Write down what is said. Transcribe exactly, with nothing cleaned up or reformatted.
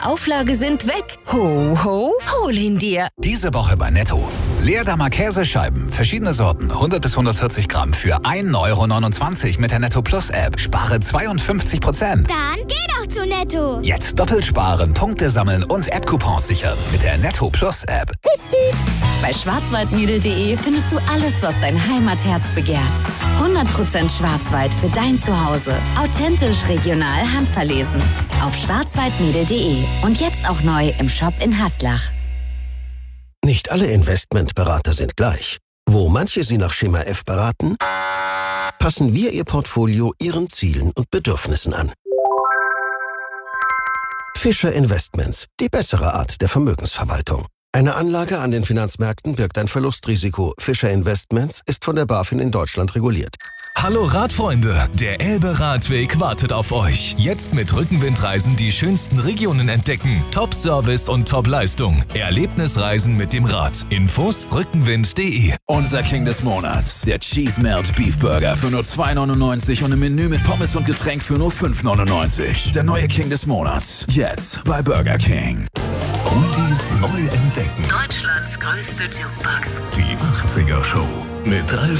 Auflage sind weg. Ho, ho, hol ihn dir. Diese Woche bei Netto. Leerdammer Käsescheiben, verschiedene Sorten, hundert bis hundertvierzig Gramm für ein Euro neunundzwanzig mit der Netto Plus App. Spare zweiundfünfzig Prozent. Dann geh doch zu Netto. Jetzt doppelt sparen, Punkte sammeln und App-Coupons sichern mit der Netto Plus App. Bei schwarzwaldmädel punkt de findest du alles, was dein Heimatherz begehrt. hundert Prozent Schwarzwald für dein Zuhause. Authentisch, regional, handverlesen. Auf schwarzwaldmädel punkt de und jetzt auch neu im Shop in Haslach. Nicht alle Investmentberater sind gleich. Wo manche Sie nach Schema F beraten, passen wir Ihr Portfolio Ihren Zielen und Bedürfnissen an. Fischer Investments, die bessere Art der Vermögensverwaltung. Eine Anlage an den Finanzmärkten birgt ein Verlustrisiko. Fischer Investments ist von der BaFin in Deutschland reguliert. Hallo Radfreunde, der Elbe-Radweg wartet auf euch. Jetzt mit Rückenwindreisen die schönsten Regionen entdecken. Top-Service und Top-Leistung. Erlebnisreisen mit dem Rad. Infos rückenwind punkt de. Unser King des Monats, der Cheese Melt Beef Burger für nur zwei neunundneunzig und ein Menü mit Pommes und Getränk für nur fünf neunundneunzig. Der neue King des Monats, jetzt bei Burger King. Oldies neu entdecken. Deutschlands größte Jukebox. Die achtziger Show mit Ralf